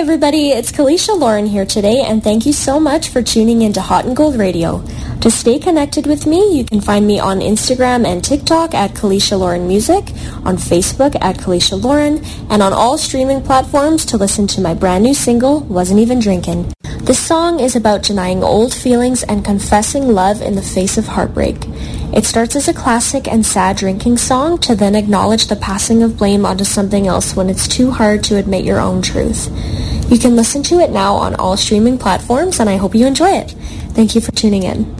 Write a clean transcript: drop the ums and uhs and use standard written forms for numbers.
everybody, it's Kalisha Lauren here today, and thank you so much for tuning into Hot and Gold Radio. To stay connected with me, you can find me on Instagram and TikTok at Kalisha Lauren Music, on Facebook at Kalisha Lauren, and on all streaming platforms to listen to my brand new single, Wasn't Even Drinking. This song is about denying old feelings and confessing love in the face of heartbreak. It starts as a classic and sad drinking song to then acknowledge the passing of blame onto something else when it's too hard to admit your own truth. You can listen to it now on all streaming platforms, and I hope you enjoy it. Thank you for tuning in.